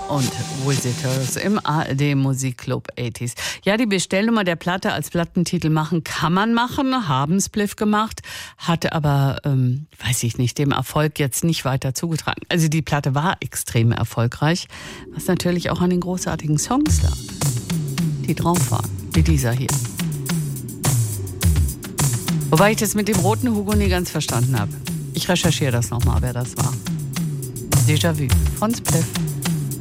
und Visitors im ARD Musikclub 80s. Ja, die Bestellnummer der Platte als Plattentitel machen kann man machen, haben Spliff gemacht, hatte aber, weiß ich nicht, dem Erfolg jetzt nicht weiter zugetragen. Also die Platte war extrem erfolgreich, was natürlich auch an den großartigen Songs lag, die drauf waren, wie dieser hier. Wobei ich das mit dem roten Hugo nie ganz verstanden habe. Ich recherchiere das nochmal, wer das war. Déjà-vu von Spliff.